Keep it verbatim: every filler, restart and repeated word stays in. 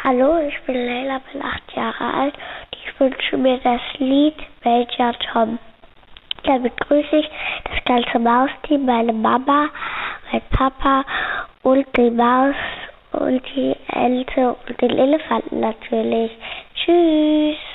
Hallo, ich bin Leila, bin acht Jahre alt. Ich wünsche mir das Lied Major Tom. Damit grüße ich das ganze Mausteam, meine Mama, mein Papa und die Maus und die Ente und den Elefanten natürlich. Tschüss.